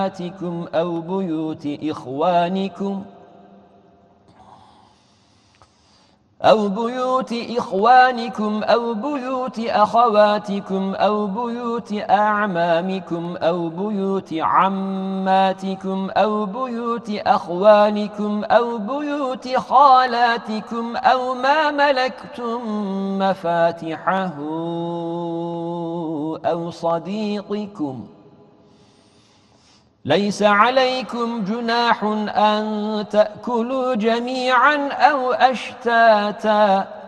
أو بيوت إخوانكم أو بيوت أخواتكم أو بيوت أعمامكم أو بيوت عماتكم أو بيوت أخوالكم أو بيوت خالاتكم أو ما ملكتم مفاتحه أو صديقكم. ليس عليكم جناح أن تأكلوا جميعا أو أشتاتا